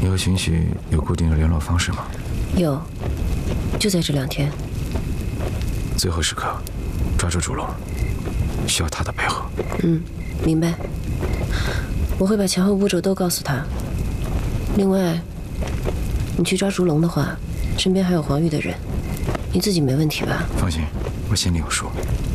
你和荀许有固定的联络方式吗？ 有，就在这2天。 最后时刻，抓住烛龙，需要他的配合。 明白。我会把前后步骤都告诉他。另外，你去抓烛龙的话，身边还有黄玉的人，你自己没问题吧？ 放心，我心里有数。